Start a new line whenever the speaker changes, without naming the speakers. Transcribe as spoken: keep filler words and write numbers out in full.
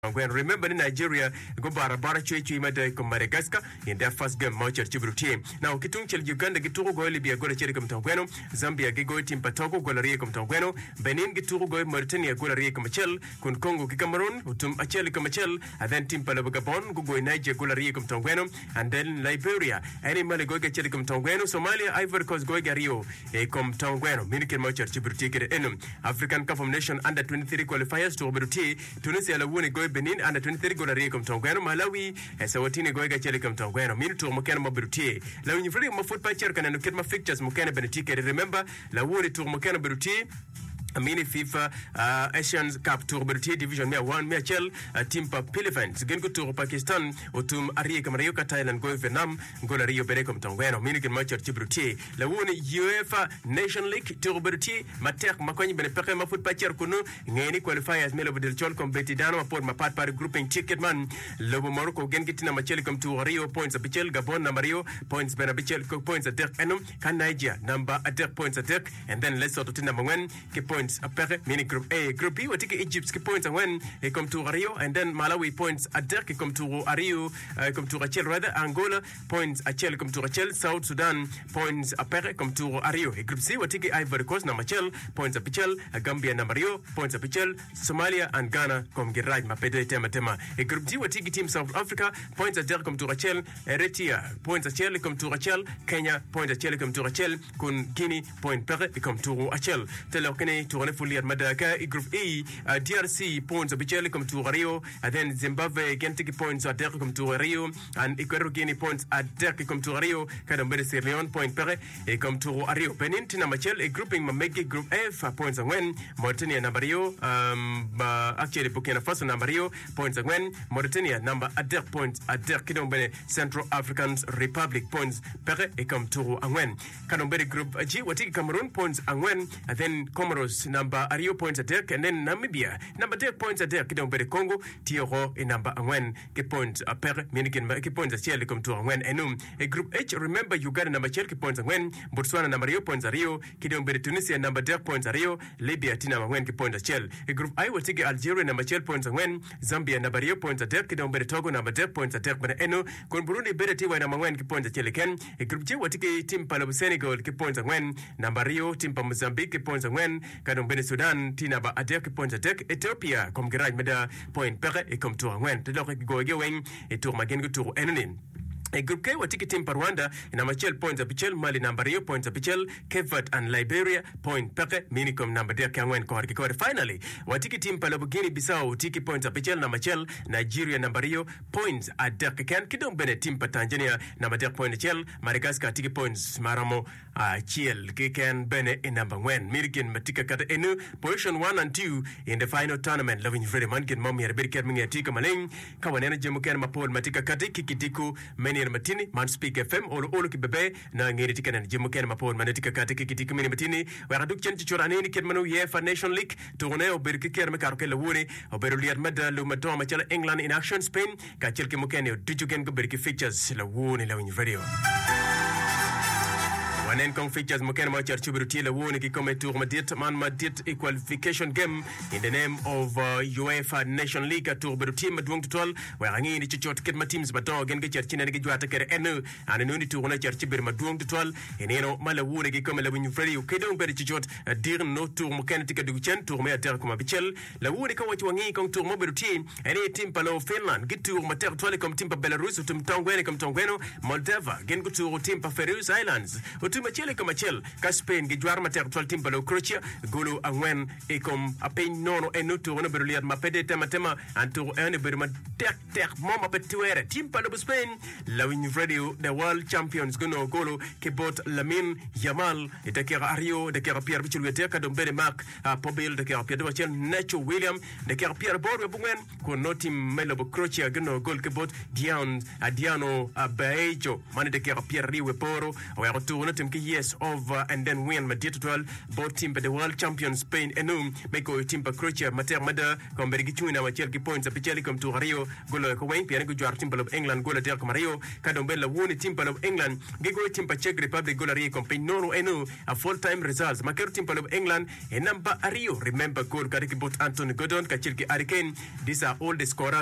When remember in Nigeria, go barabara chui chui mada ko Madagascar in their first game match at Djibouti team. Now kitung chel Uganda gituru go Libya go cheri kom tangweno, Zambia gigo team Patogo go larie kom tangweno, Benin gituru go Mauritania go larie kom chel, kun Congo ki Cameroon utum acheli kom chel, and then team Palabu Gabon go go Niger go larie kom tangweno, and then Liberia any mali go cheri kom tangweno, Somalia Ivory Coast go Rio e kom tangweno, minikin match at Djibouti kere enum. African Cup of Nations under twenty-three qualifiers to Djibouti, Tunisia la woni go Benin under twenty-three go larie kom tangweno, Malawi esawatini go cheri kom tangweno, min to mo ken mo Djibouti. La woni free mo football cher kana no ket ma fixtures mo ken benetike. Remember la woni to mo ken Djibouti. A mini FIFA uh, Asian Cup Tour Djibouti Division Mea one Mea Chel uh, Team Pa Philippines Gen go Tour Pakistan Utum Ariye Kamarayo Ka Thailand go Vietnam Go la Rio Bere kom tangweno mini gen match Djibouti la woni UEFA Nation League Tour Djibouti matek makonyi bene peke ma foot patcher kuno ngeni qualifiers melo bedel chol kompeti dano ma pod ma part par grouping ticket man lobo Morocco gen gitina ma chel kom Tour Rio points abichel Gabon na Mario points bena bichel points attack enum kan Niger number attack points attack and then let's sort of tina mangwen ke points apere mini group A group B watike Egypt ki points when e come to Rio and then Malawi points attack ki come to Rio uh, come to Rachel rather Angola points achel come to Rachel South Sudan points apere come to Rio e group C watike Ivory Coast na Machel points apichel Gambia na Mario points apichel Somalia and Ghana come giraj mapede tema tema e group D watike team South Africa points attack come to Rachel Eritrea points achel come to Rachel Kenya points achel come to Rachel kun Guinea point pere come to Rachel telokene to Fuliat Madaka, Group E, uh, D R C points Abicheli come to Rio, and then Zimbabwe again take points at Derek come to Rio, and Equatorial Guinea points at Derek come to Rio, Kadambere Sierra Leone point Pere, e come to Rio. Benin Tina Machel, a grouping Mameki Group F points and when Mauritania number Rio, um, uh, actually Burkina Faso number Rio points and when Mauritania number at Derek points at Derek Kidombere Central African Republic points Pere, e come to Angwen. Kadombere Group G, Watiki Cameroon points and when, and then Comoros number Rio points a deck, and then Namibia number deck points a deck. Don't bet Congo Tiro in number when ke points a per minikin ke points a cheli come to when enum a group H. Remember Uganda number cheli points a when Botswana number Rio points a Rio kidon bet Tunisia number deck points a Rio Libya tina when ke points a chel a group I will take Algeria number chel points a when Zambia number Rio points a deck kidon bet Togo number deck points a deck but eno kon Burundi bet tiwa number when ke points a cheli ken a group J will take team Palabu Senegal ke points a when number Rio team pa Mozambique ke points a when kadon bet Sudan tina ba attack point attack Ethiopia comme garage meda point pere et comme tour ngwen to donc go going et tour magen go tour enin a group K watiki team par Rwanda ina machel points apichel Mali number Rio points apichel Cape Verde and Liberia point peke minicom number there can win kwa kwa finally watiki team Palabu Guinea Bissau tiki points apichel na machel Nigeria number Rio points at der can kidon bene team pa Tanzania number there point chel Madagascar tiki points maramo a chiel can bene in number one mirikin matika kata enu position one and two in the final tournament loving very man kin mommy er berker mingi atika maling kawanena jemuken mapol matika kata kikitiku many matini man speak F M olo olo ki bebe na ngiri tika na jimu ken mapon manetika kati kiti mini matini wa raduk chen chorani ni ken manu UEFA Nation League tourne o berki ker me karke la woni o beruliat mada lu mato ma chala England in action Spain ka chelke mo ken ditu ken ko berki features la woni la woni radio Wanen kong features mo ken mo char Djibouti la woni ki come tour ma dit man ma dit a qualification game in the name of uh, UEFA Nation League tour Djibouti ma duong tutol wa ngi ni chichot ket ma teams bato gen ge char chine ge jwata kere en an no ni tour na char Djibouti ma duong tutol eneno mala woni ki come la woni fredi o kedong be chichot dir no tour mo ken tika du chen tour me ter kuma bichel la woni ko wati wangi kong tour mo Djibouti ene team palo Finland gi tour ma ter tole comme team pa Belarus tum tangwene comme tangweno Moldova gen go tour team pa Faroe Islands Machele comme Machel ka Spain ge joueur mater tol timbalo Croatia golo angwen e comme a peñ nono e no tourno beruliat ma pede tema tema antour un be ma tek tek moma petwere timbalo Spain la win radio the world champions gono golo ke bot Lamine Yamal et de kera Rio de kera Pierre Bichulwete ka dom bene mark a Pobel de kera Pierre Bachel Nacho William de kera Pierre Borwe bungen ko no tim melo Croatia gono gol ke bot Dian a Diano a Baejo mane de kera Pierre Riwe Poro o ya tourno tim ke yes over and then win Madrid twelve both team the world champion Spain enum meko team pa Croatia mater mada ko bergi chuna wa cherki points a picheli kom to Rio golo ko wen pian ko jar team pa England golo der ko Mario kadon bella woni team pa England ge go team pa Czech Republic golo Rio kom no enu a full time results maker team pa England e namba Rio remember goal kadiki bot Anthony Gordon ka cherki Hurricane these are all the scorers